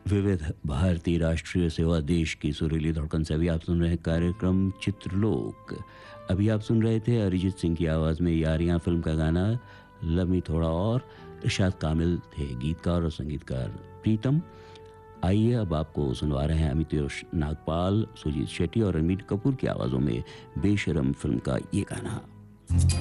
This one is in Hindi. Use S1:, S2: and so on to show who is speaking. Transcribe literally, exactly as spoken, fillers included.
S1: विविध भारतीय राष्ट्रीय सेवा देश की सुरीली धड़कन से अभी आप सुन रहे हैं कार्यक्रम चित्रलोक। अभी आप सुन रहे थे अरिजीत सिंह की आवाज़ में यारियां फिल्म का गाना लव मी थोड़ा और। इरशाद कामिल थे गीतकार और संगीतकार। प्रीतम, आइए अब आपको सुनवा रहे हैं अमितेश नागपाल, सुजीत शेट्टी और रणबीर कपूर की आवाज़ों में बेशरम फिल्म का ये गाना।